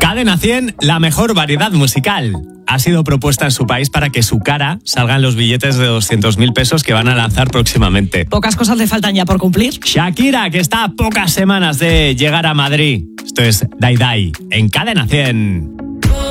Cadena 100, la mejor variedad musical. Ha sido propuesta en su país para que su cara salga en los billetes de 200.000 pesos que van a lanzar próximamente. Pocas cosas le faltan ya por cumplir. Shakira, que está a pocas semanas de llegar a Madrid. Esto es Dai Dai, en Cadena 100.